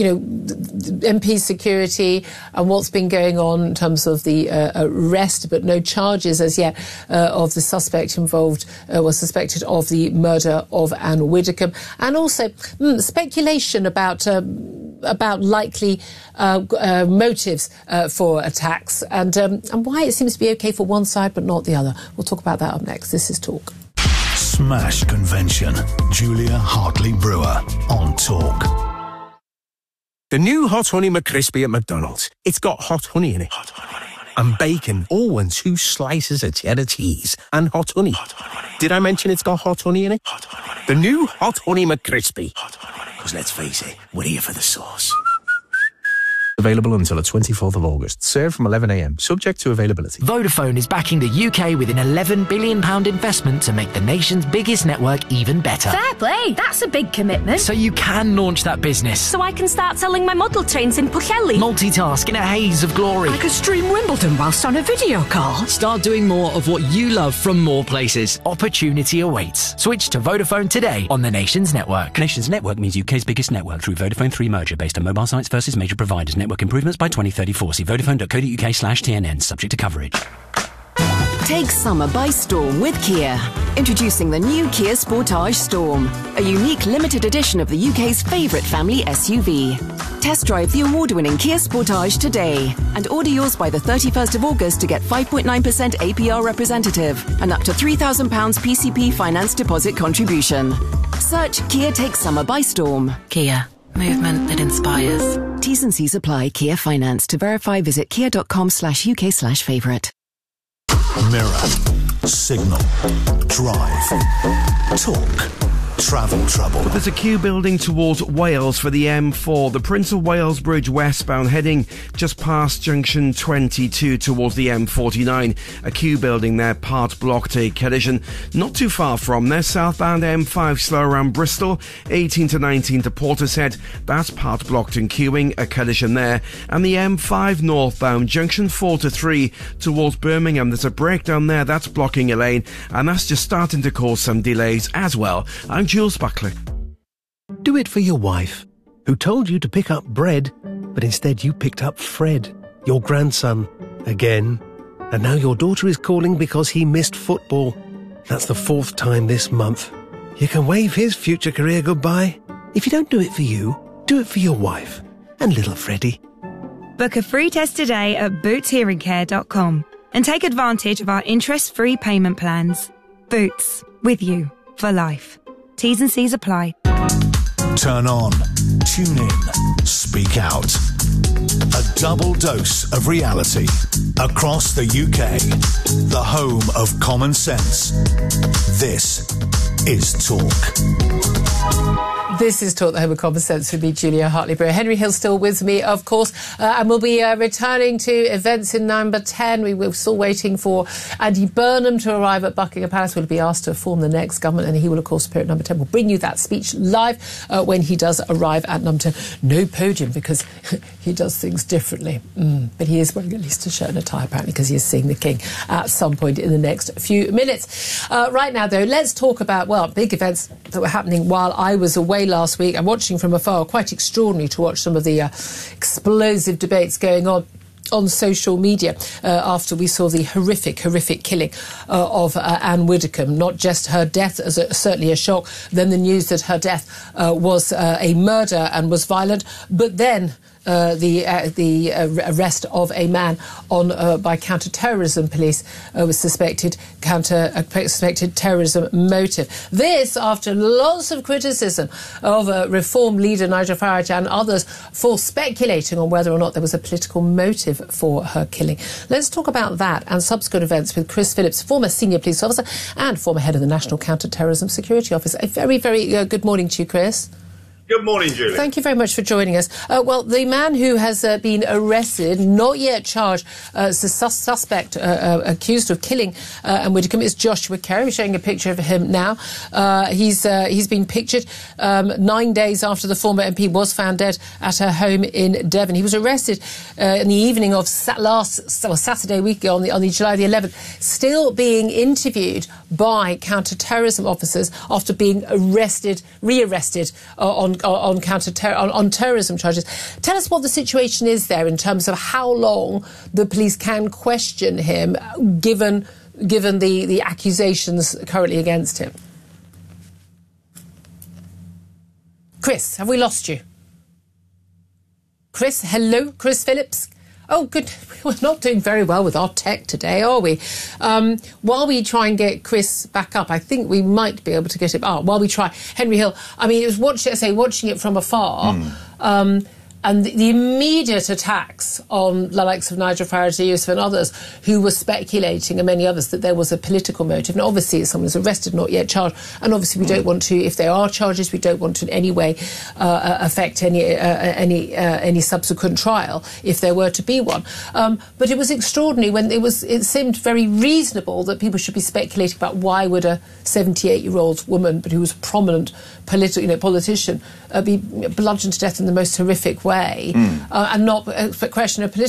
S2: MP security and what's been going on in terms of the arrest, but no charges as yet, of the suspect involved, was suspected of the murder of Anne Widdecombe, and also speculation about likely motives for attacks, and why it seems to be okay for one side but not the other. We'll talk about that up next. This is Talk.
S5: Smash Convention. Julia Hartley-Brewer on Talk.
S6: The new Hot Honey McCrispy at McDonald's. It's got hot honey in it. And bacon. Oh, and 2 slices of cheddar cheese. And hot honey. Did I mention it's got hot honey in it? The new Hot Honey McCrispy. Because let's face it, we're here for the sauce. Available until the 24th of August. Served from 11 a.m. Subject to availability.
S13: Vodafone is backing the UK with an £11 billion investment to make the nation's biggest network even better.
S14: Fair play, that's a big commitment.
S13: So you can launch that business.
S14: So I can start selling my model trains in Pwllheli.
S13: Multitask in a haze of glory.
S14: I could stream Wimbledon whilst on a video call.
S13: Start doing more of what you love from more places. Opportunity awaits. Switch to Vodafone today on the nation's network.
S15: Nation's network means UK's biggest network through Vodafone 3 merger based on mobile sites versus major providers. Network improvements by 2034. See vodafone.co.uk/TNN, subject to coverage.
S18: Take summer by storm with Kia. Introducing the new Kia Sportage Storm, a unique limited edition of the UK's favourite family SUV. Test drive the award-winning Kia Sportage today and order yours by the 31st of August to get 5.9% APR representative and up to £3,000 PCP finance deposit contribution. Search Kia Take Summer by Storm. Kia. Movement that inspires. T's and C's apply. Kia Finance. To verify, visit kia.com/UK/favourite.
S5: Mirror, Signal, Drive, Talk, Travel Trouble.
S19: But there's a queue building towards Wales for the M4. The Prince of Wales Bridge westbound heading just past junction 22 towards the M49. A queue building there, part blocked, a collision not too far from there. Southbound M5 slow around Bristol, 18 to 19 to Portishead. That's part blocked and queuing, a collision there. And the M5 northbound junction 4 to 3 towards Birmingham. There's a breakdown there, that's blocking a lane, and that's just starting to cause some delays as well. I'm Jules Buckley.
S6: Do it for your wife, who told you to pick up bread, but instead you picked up Fred, your grandson, again. And now your daughter is calling because he missed football. That's the 4th time this month. You can wave his future career goodbye. If you don't do it for you, do it for your wife and little Freddie.
S10: Book a free test today at bootshearingcare.com and take advantage of our interest-free payment plans. Boots, with you for life. T's and C's apply.
S5: Turn on, tune in, speak out. A double dose of reality across the UK. The home of common sense. This is Talk.
S2: This is Talk, the home of common sense, with me, Julia Hartley-Brewer. Henry Hill still with me, of course, and we'll be returning to events in number 10. We're still waiting for Andy Burnham to arrive at Buckingham Palace. We'll be asked to form the next government, and he will, of course, appear at number 10. We'll bring you that speech live when he does arrive at number 10. No podium, because he does things differently. But he is wearing at least a shirt and a tie, apparently, because he is seeing the King at some point in the next few minutes. Right now, though, let's talk about, big events that were happening while I was away last week. I'm watching from afar. Quite extraordinary to watch some of the explosive debates going on social media after we saw the horrific killing of Anne Widdecombe. Not just her death as certainly a shock, then the news that her death was a murder and was violent, but then the arrest of a man by counter-terrorism police with suspected terrorism motive. This after lots of criticism of Reform leader Nigel Farage and others for speculating on whether or not there was a political motive for her killing. Let's talk about that and subsequent events with Chris Phillips, former senior police officer and former head of the National Counter-Terrorism Security Office. A very, very good morning to you, Chris.
S20: Good morning, Julie.
S2: Thank you very much for joining us. Well, the man who has been arrested, not yet charged, as a suspect accused of killing and would commit is Joshua Carey. We're showing a picture of him now. He's been pictured 9 days after the former MP was found dead at her home in Devon. He was arrested in the evening of Saturday week on the July the 11th, still being interviewed by counter-terrorism officers after being rearrested on terrorism charges. Tell us what the situation is there in terms of how long the police can question him, given the accusations currently against him. Chris, have we lost you? Chris, hello, Chris Phillips. Oh, good. We're not doing very well with our tech today, are we? While we try and get Chris back up, I think we might be able to get him. While we try, Henry Hill. I mean, it was watching it from afar. And the immediate attacks on the likes of Nigel Farage, Yusuf and others who were speculating, and many others, that there was a political motive. And obviously someone is arrested, not yet charged. And obviously we don't want to, if there are charges, we don't want to in any way affect any subsequent trial, if there were to be one. But it was extraordinary when it seemed very reasonable that people should be speculating about why would a 78-year-old woman, but who was a prominent politician, be bludgeoned to death in the most horrific way, and not a question of political